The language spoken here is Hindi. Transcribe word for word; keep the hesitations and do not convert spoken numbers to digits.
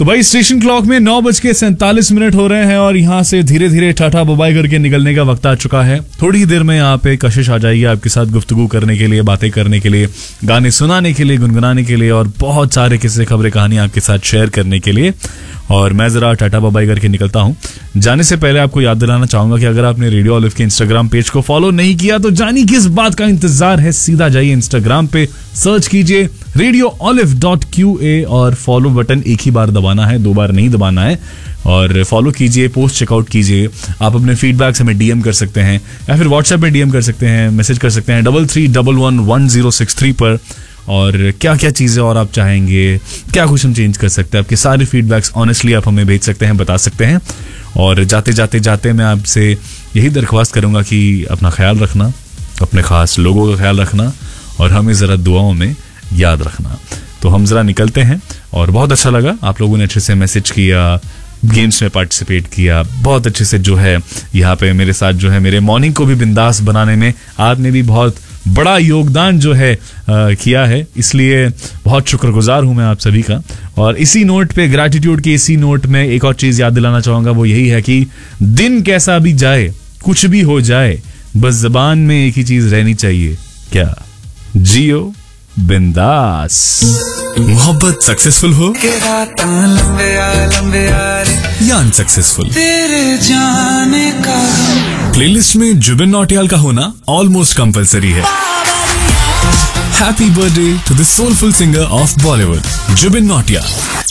तो भाई स्टेशन क्लॉक में नौ बज के सैंतालीस मिनट हो रहे हैं और यहाँ से धीरे धीरे टाटा बाय करके निकलने का वक्त आ चुका है। थोड़ी ही देर में यहाँ पे कशिश आ जाएगी आपके साथ गुफ्तगू करने के लिए, बातें करने के लिए, गाने सुनाने के लिए, गुनगुनाने के लिए और बहुत सारे किस्से खबरें कहानी आपके साथ शेयर करने के लिए। और मैं जरा टाटा बाय करके निकलता हूँ। जाने से पहले आपको याद दिलाना चाहूंगा कि अगर आपने रेडियो ऑलिव के इंस्टाग्राम पेज को फॉलो नहीं किया तो जानिए किस बात का इंतजार है। सीधा जाइए इंस्टाग्राम पे, सर्च कीजिए radio olive dot Q A और फॉलो बटन एक ही बार दबाना है, दो बार नहीं दबाना है। और फॉलो कीजिए, पोस्ट चेकआउट कीजिए। आप अपने फीडबैक्स हमें डीएम कर सकते हैं या फिर व्हाट्सएप में डीएम कर सकते हैं, मैसेज कर सकते हैं double three double one one zero six three पर। और क्या क्या चीज़ें और आप चाहेंगे, क्या कुछ हम चेंज कर सकते हैं, आपके सारे फीडबैक्स ऑनेस्टली आप हमें भेज सकते हैं, बता सकते हैं। और जाते जाते जाते मैं आपसे यही दरख्वास्त करूंगा कि अपना ख्याल रखना, अपने खास लोगों का ख्याल रखना और हमें ज़रा दुआओं में याद रखना। तो हम ज़रा निकलते हैं। और बहुत अच्छा लगा, आप लोगों ने अच्छे से मैसेज किया, गेम्स में पार्टिसिपेट किया, बहुत अच्छे से जो है यहाँ पे मेरे साथ जो है मेरे मॉर्निंग को भी बिंदास बनाने में आपने भी बहुत बड़ा योगदान जो है आ, किया है। इसलिए बहुत शुक्रगुजार हूं मैं आप सभी का। और इसी नोट पे, ग्रैटिट्यूड के इसी नोट में एक और चीज याद दिलाना चाहूंगा, वो यही है कि दिन कैसा भी जाए, कुछ भी हो जाए, बस जबान में एक ही चीज रहनी चाहिए, क्या? जियो बिंदास। मोहब्बत सक्सेसफुल हो या अनसक्सेसफुल, तेरे जाने का प्लेलिस्ट में जुबिन नौटियाल का होना ऑलमोस्ट कंपलसरी है। Happy birthday to the soulful singer of Bollywood, Zubin Nautiyal.